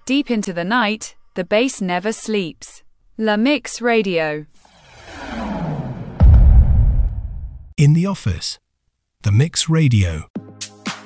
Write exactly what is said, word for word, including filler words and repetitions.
Deep into the night, the bass never sleeps. La Mix Radio. In the office, The Mix Radio.